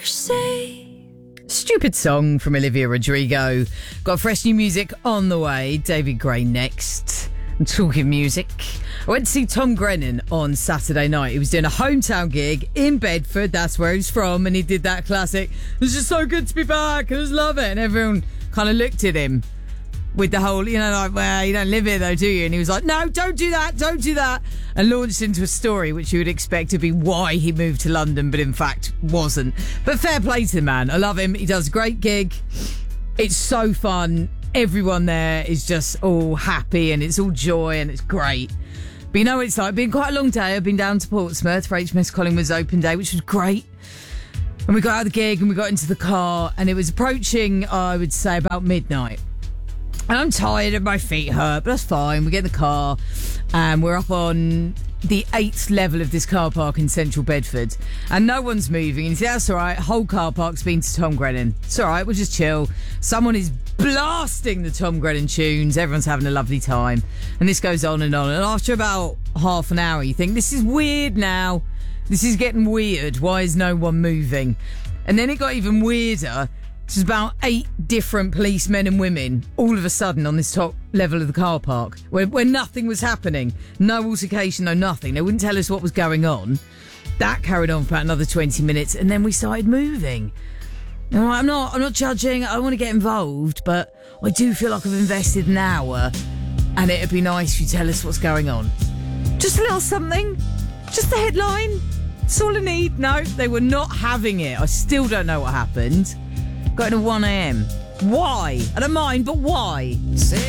Stupid song from Olivia Rodrigo. Got fresh new music on the way. David Gray next. And talking music, I went to see Tom Grennan on Saturday night. He was doing a hometown gig in Bedford. That's where he's from. And he did that classic, "It's just so good to be back. I just love it." And everyone kind of looked at him with the whole, like, "Well, you don't live here though, do you?" And he was like, "No, don't do that, don't do that." And launched into a story which you would expect to be why he moved to London, but in fact wasn't. But fair play to the man. I love him. He does a great gig. It's so fun. Everyone there is just all happy and it's all joy and it's great. But you know what it's like? It's been quite a long day. I've been down to Portsmouth for HMS Collingwood's open day, which was great. And we got out of the gig and we got into the car and it was approaching, I would say, about midnight. And I'm tired and my feet hurt, but that's fine. We get in the car and we're up on the 8th level of this car park in central Bedford. And no one's moving. And you say, that's all right. Whole car park's been to Tom Grennan. It's all right. We'll just chill. Someone is blasting the Tom Grennan tunes. Everyone's having a lovely time. And this goes on. And after about half an hour, you think, this is weird now. This is getting weird. Why is no one moving? And then it got even weirder. There's about 8 different policemen and women all of a sudden on this top level of the car park where nothing was happening. No altercation, no nothing. They wouldn't tell us what was going on. That carried on for about another 20 minutes and then we started moving. Now, I'm not judging. I want to get involved, but I do feel like I've invested an hour and it'd be nice if you tell us what's going on. Just a little something. Just the headline. That's all I need. No, they were not having it. I still don't know what happened. Got in at 1am. Why? I don't mind, but why?